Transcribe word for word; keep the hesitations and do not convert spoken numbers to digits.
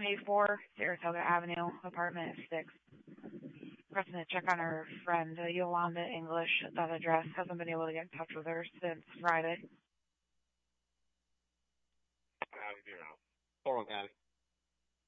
eighty-four, Saratoga Avenue, apartment six. Pressing to check on her friend, uh, Yolanda English, at that address. Hasn't been able to get in touch with her since Friday. Abby, you're out. Hold on, Abby.